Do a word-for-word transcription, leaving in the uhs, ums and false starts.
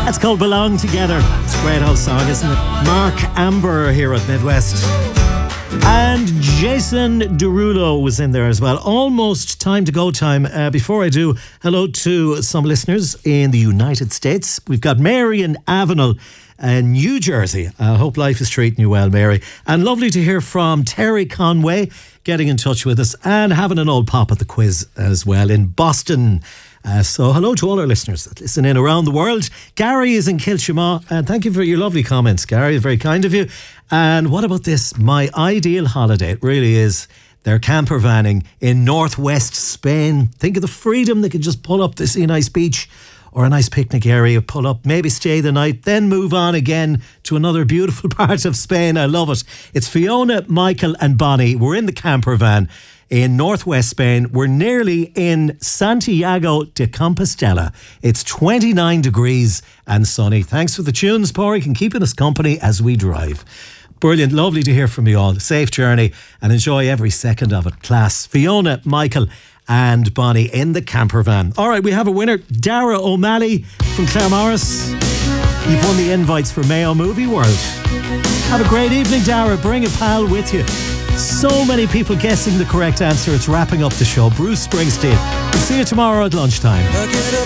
That's called Belong Together. It's a great old song, isn't it? Mark Amber here at Midwest. And Jason Derulo was in there as well. Almost time to go time. Uh, before I do, hello to some listeners in the United States. We've got Mary in Avenel, uh, New Jersey. I hope life is treating you well, Mary. And lovely to hear from Terry Conway getting in touch with us and having an old pop at the quiz as well in Boston. Uh, so hello to all our listeners that listen in around the world. Gary is in Kilchima, and thank you for your lovely comments, Gary. Very kind of you. And what about this? My ideal holiday, it really is. They're camper vanning in northwest Spain. Think of the freedom. They could just pull up to see a nice beach or a nice picnic area, pull up, maybe stay the night, then move on again to another beautiful part of Spain. I love it. It's Fiona, Michael and Bonnie. We're in the camper van in northwest Spain. We're nearly in Santiago de Compostela. It's twenty-nine degrees and sunny. Thanks for the tunes, Porrick, and keeping us company as we drive. Brilliant. Lovely to hear from you all. Safe journey and enjoy every second of it. Class. Fiona, Michael and Bonnie in the camper van. All right, we have a winner. Dara O'Malley from Claremorris. You've won the invites for Mayo Movie World. Have a great evening, Dara. Bring a pal with you. So many people guessing the correct answer. It's wrapping up the show. Bruce Springsteen. We'll see you tomorrow at lunchtime.